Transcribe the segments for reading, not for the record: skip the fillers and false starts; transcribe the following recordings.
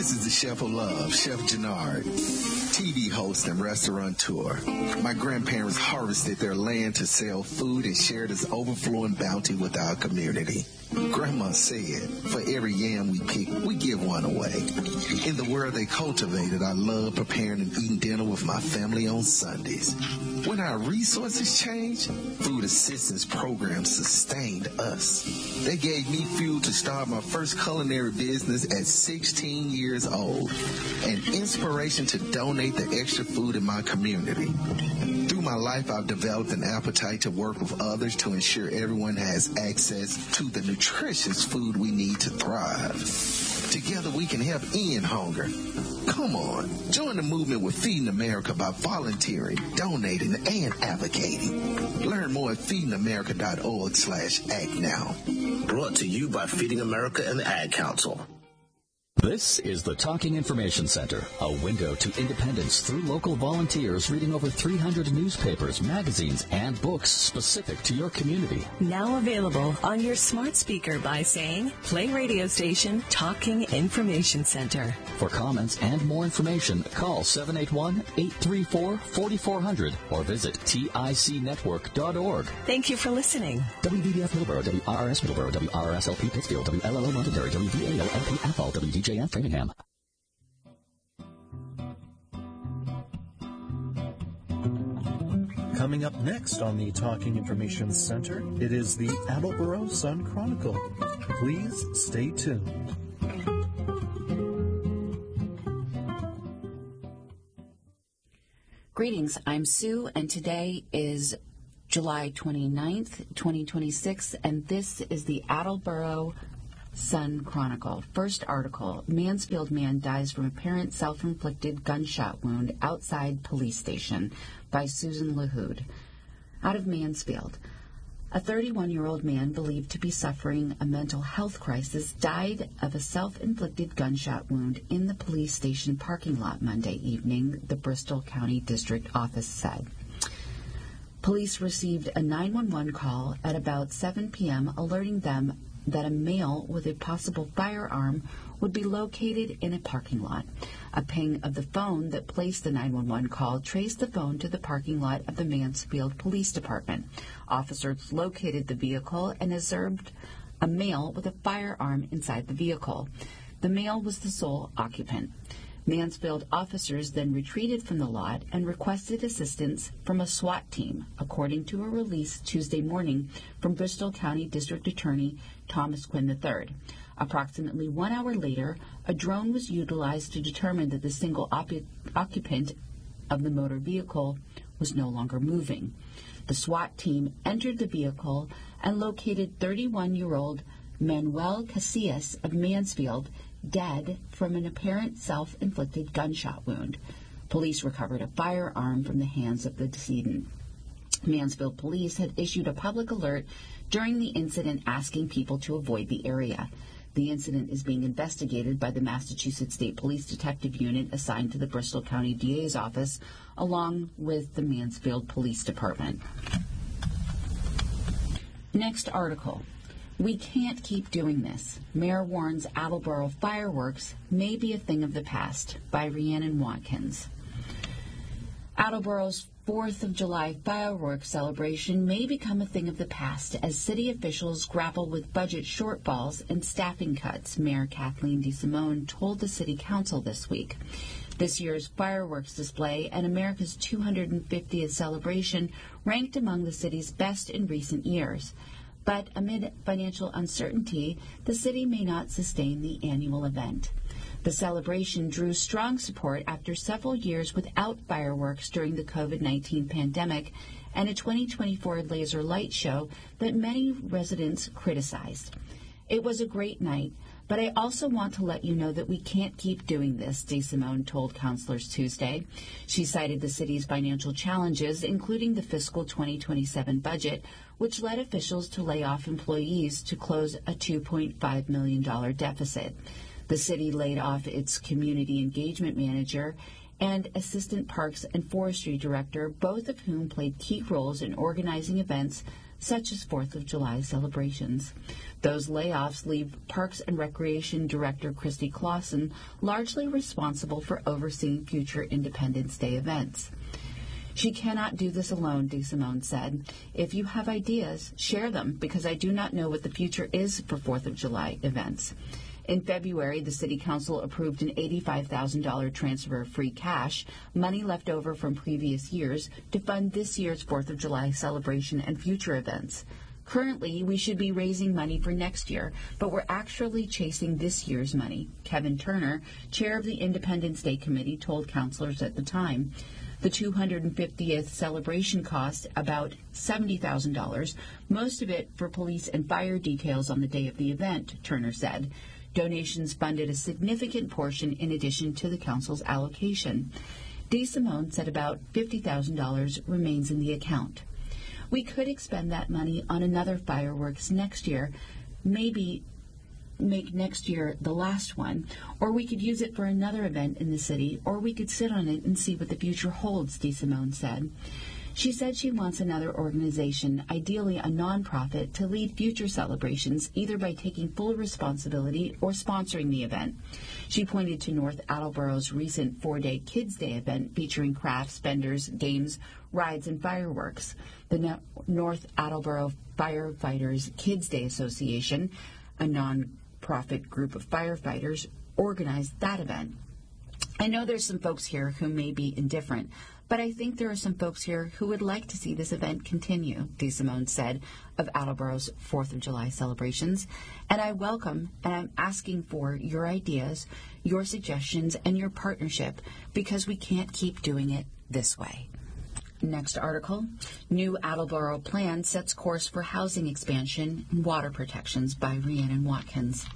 This is the Chef of Love, Chef Jannard, TV host and restaurateur. My grandparents harvested their land to sell food and share this overflowing bounty with our community. Grandma said, for every yam we pick, we give one away. In the world they cultivated, I love preparing and eating dinner with my family on Sundays. When our resources changed, food assistance programs sustained us. They gave me fuel to start my first culinary business at 16 years old, and inspiration to donate the extra food in my community. Through my life, I've developed an appetite to work with others to ensure everyone has access to the nutritious food we need to thrive. Together we can help end hunger. Come on, join the movement with Feeding America by volunteering, donating, and advocating. Learn more at feedingamerica.org/act now. Brought to you by Feeding America and the Ad Council. This is the Talking Information Center, a window to independence through local volunteers reading over 300 newspapers, magazines, and books specific to your community. Now available on your smart speaker by saying, play radio station Talking Information Center. For comments and more information, call 781-834-4400 or visit ticnetwork.org. Thank you for listening. WBBF Middleborough, WRRS Middleborough, WRSLP Pittsfield, WLLO Londonderry, WVAO-LP Athol, WDJF Framingham. Coming up next on the Talking Information Center, it is the Attleboro Sun Chronicle. Please stay tuned. Greetings, I'm Sue, and today is July 29th, 2026, and this is the Attleboro Sun Chronicle. First article, Mansfield man dies from apparent self-inflicted gunshot wound outside police station, by Susan LaHood. Out of Mansfield, a 31-year-old man believed to be suffering a mental health crisis died of a self-inflicted gunshot wound in the police station parking lot Monday evening, the Bristol County District Office said. Police received a 911 call at about 7 p.m. alerting them that a male with a possible firearm would be located in a parking lot. A ping of the phone that placed the 911 call traced the phone to the parking lot of the Mansfield Police Department. Officers located the vehicle and observed a male with a firearm inside the vehicle. The male was the sole occupant. Mansfield officers then retreated from the lot and requested assistance from a SWAT team, according to a release Tuesday morning from Bristol County District Attorney Thomas Quinn III. Approximately 1 hour later, a drone was utilized to determine that the single occupant of the motor vehicle was no longer moving. The SWAT team entered the vehicle and located 31-year-old Manuel Casillas of Mansfield dead from an apparent self-inflicted gunshot wound. Police recovered a firearm from the hands of the decedent. Mansfield police had issued a public alert during the incident asking people to avoid the area. The incident is being investigated by the Massachusetts State Police Detective Unit assigned to the Bristol County DA's office, along with the Mansfield Police Department. Next article. We can't keep doing this. Mayor warns Attleboro fireworks may be a thing of the past, by Rhiannon Watkins. Attleboro's 4th of July fireworks celebration may become a thing of the past as city officials grapple with budget shortfalls and staffing cuts, Mayor Kathleen DeSimone told the City Council this week. This year's fireworks display and America's 250th celebration ranked among the city's best in recent years. But amid financial uncertainty, the city may not sustain the annual event. The celebration drew strong support after several years without fireworks during the COVID-19 pandemic and a 2024 laser light show that many residents criticized. It was a great night, but I also want to let you know that we can't keep doing this, DeSimone told councilors Tuesday. She cited the city's financial challenges, including the fiscal 2027 budget, which led officials to lay off employees to close a $2.5 million deficit. The city laid off its community engagement manager and assistant parks and forestry director, both of whom played key roles in organizing events such as 4th of July celebrations. Those layoffs leave Parks and Recreation Director Christy Clausen largely responsible for overseeing future Independence Day events. She cannot do this alone, DeSimone said. If you have ideas, share them, because I do not know what the future is for 4th of July events. In February, the City Council approved an $85,000 transfer of free cash, money left over from previous years, to fund this year's 4th of July celebration and future events. Currently, we should be raising money for next year, but we're actually chasing this year's money, Kevin Turner, chair of the Independence Day Committee, told councilors at the time. The 250th celebration cost about $70,000, most of it for police and fire details on the day of the event, Turner said. Donations funded a significant portion in addition to the council's allocation. DeSimone said about $50,000 remains in the account. We could expend that money on another fireworks next year, maybe make next year the last one, or we could use it for another event in the city, or we could sit on it and see what the future holds, DeSimone said. She said she wants another organization, ideally a nonprofit, to lead future celebrations, either by taking full responsibility or sponsoring the event. She pointed to North Attleboro's recent 4-day Kids' Day event featuring crafts, vendors, games, rides, and fireworks. The North Attleboro Firefighters Kids' Day Association, a non-profit group of firefighters, organized that event. I know there's some folks here who may be indifferent, but I think there are some folks here who would like to see this event continue, DeSimone said of Attleboro's 4th of July celebrations. And I welcome and I'm asking for your ideas, your suggestions, and your partnership, because we can't keep doing it this way. Next article, New Attleboro Plan Sets Course for Housing Expansion and Water Protections by Rhiannon Watkins.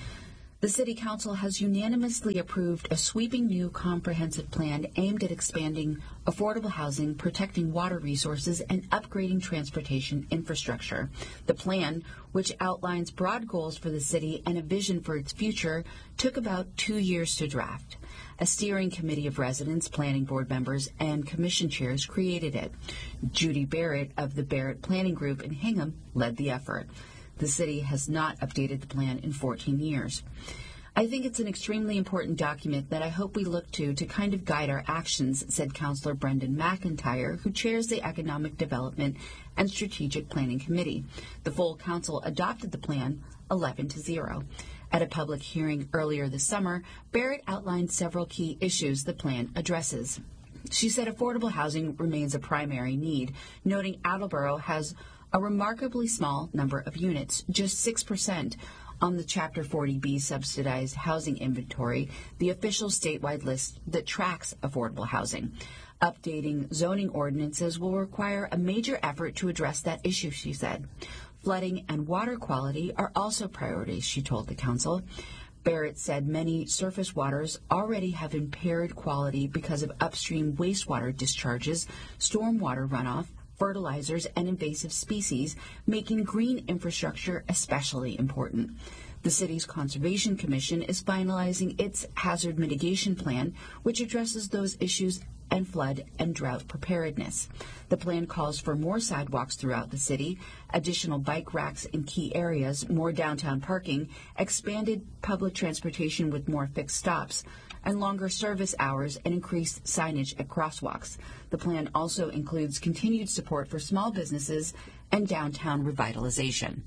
The City Council has unanimously approved a sweeping new comprehensive plan aimed at expanding affordable housing, protecting water resources, and upgrading transportation infrastructure. The plan, which outlines broad goals for the city and a vision for its future, took about 2 years to draft. A steering committee of residents, planning board members, and commission chairs created it. Judy Barrett of the Barrett Planning Group in Hingham led the effort. The city has not updated the plan in 14 years. I think it's an extremely important document that I hope we look to kind of guide our actions, said Councillor Brendan McIntyre, who chairs the Economic Development and Strategic Planning Committee. The full council adopted the plan 11-0. At a public hearing earlier this summer, Barrett outlined several key issues the plan addresses. She said affordable housing remains a primary need, noting Attleboro has a remarkably small number of units, just 6% on the Chapter 40B subsidized housing inventory, the official statewide list that tracks affordable housing. Updating zoning ordinances will require a major effort to address that issue, she said. Flooding and water quality are also priorities, she told the council. Barrett said many surface waters already have impaired quality because of upstream wastewater discharges, stormwater runoff, fertilizers, and invasive species, making green infrastructure especially important. The city's Conservation Commission is finalizing its hazard mitigation plan, which addresses those issues and flood and drought preparedness. The plan calls for more sidewalks throughout the city, additional bike racks in key areas, more downtown parking, expanded public transportation with more fixed stops, and longer service hours and increased signage at crosswalks. The plan also includes continued support for small businesses and downtown revitalization.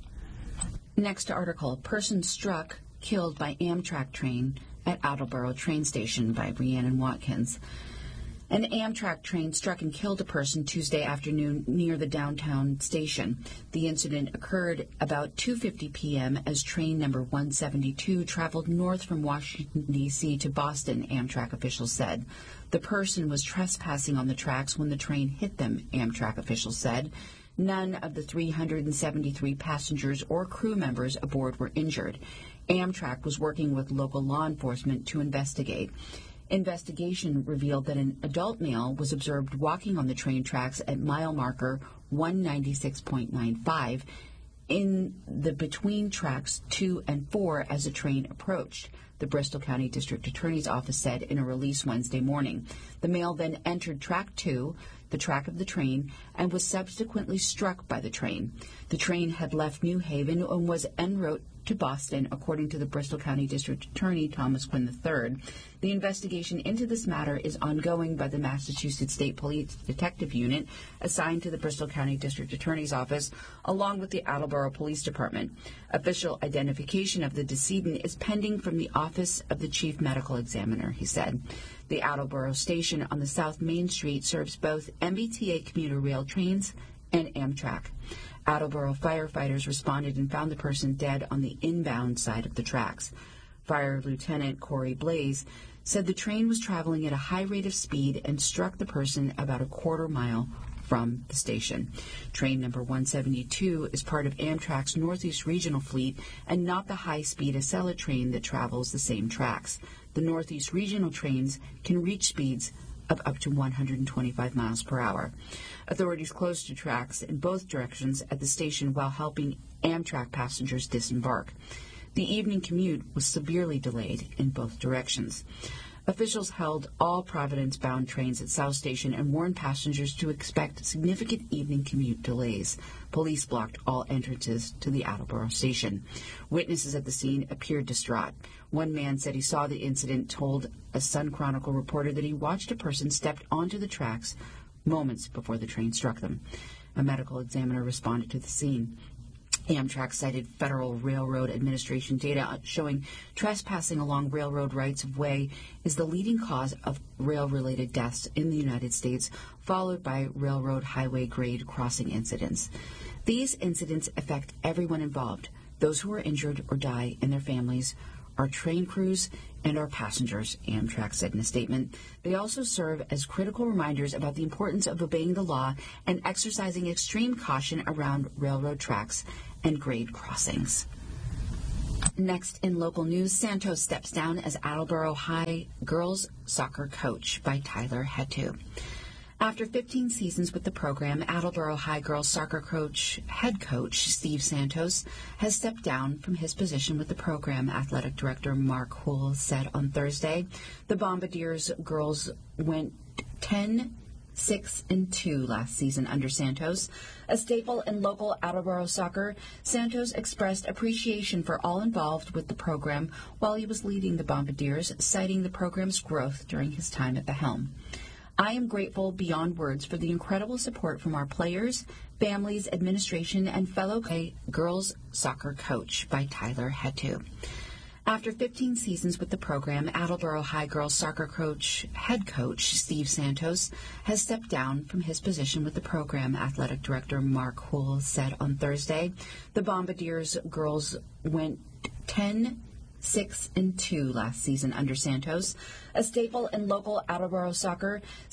Next article, Person Struck, Killed by Amtrak Train at Attleboro Train Station by Rhiannon Watkins. An Amtrak train struck and killed a person Tuesday afternoon near the downtown station. The incident occurred about 2:50 p.m. as train number 172 traveled north from Washington, D.C. to Boston, Amtrak officials said. The person was trespassing on the tracks when the train hit them, Amtrak officials said. None of the 373 passengers or crew members aboard were injured. Amtrak was working with local law enforcement to investigate. Investigation revealed that an adult male was observed walking on the train tracks at mile marker 196.95 in the between tracks 2 and 4 as the train approached, the Bristol County District Attorney's Office said in a release Wednesday morning. The male then entered track 2, the track of the train, and was subsequently struck by the train. The train had left New Haven and was en route to Boston, according to the Bristol County District Attorney Thomas Quinn III. The investigation into this matter is ongoing by the Massachusetts State Police Detective Unit assigned to the Bristol County District Attorney's Office, along with the Attleboro Police Department. Official identification of the decedent is pending from the Office of the Chief Medical Examiner, he said. The Attleboro station on the South Main Street serves both MBTA commuter rail trains and Amtrak. Attleboro firefighters responded and found the person dead on the inbound side of the tracks. Fire Lieutenant Corey Blaze said the train was traveling at a high rate of speed and struck the person about a quarter mile from the station. Train number 172 is part of Amtrak's Northeast Regional Fleet and not the high-speed Acela train that travels the same tracks. The Northeast Regional trains can reach speeds of up to 125 miles per hour. Authorities closed the tracks in both directions at the station while helping Amtrak passengers disembark. The evening commute was severely delayed in both directions. Officials held all Providence-bound trains at South Station and warned passengers to expect significant evening commute delays. Police blocked all entrances to the Attleboro station. Witnesses at the scene appeared distraught. One man said he saw the incident, told a Sun Chronicle reporter that he watched a person step onto the tracks moments before the train struck them. A medical examiner responded to the scene. Amtrak cited Federal Railroad Administration data showing trespassing along railroad rights-of-way is the leading cause of rail-related deaths in the United States, followed by railroad highway grade crossing incidents. These incidents affect everyone involved, those who are injured or die and their families, our train crews, and our passengers, Amtrak said in a statement. They also serve as critical reminders about the importance of obeying the law and exercising extreme caution around railroad tracks and grade crossings. Next in local news, Santos steps down as Attleboro High girls soccer coach by Tyler Hetu. After 15 seasons with the program, Attleboro High girls soccer head coach Steve Santos has stepped down from his position with the program, athletic director Mark Houle said on Thursday. The Bombardiers girls went 10-6-2 last season under Santos. A staple in local Attleboro soccer, Santos expressed appreciation for all involved with the program while he was leading the Bombardiers, citing the program's growth during his time at the helm. I am grateful beyond words for the incredible support from our players, families, administration, and fellow girls soccer coach by Tyler Hetu. After 15 seasons with the program, Attleboro High girls soccer head coach Steve Santos has stepped down from his position with the program, athletic director Mark Houle said on Thursday. The Bombardiers girls went 10-6-2 last season under Santos. A staple in local Attleboro soccer,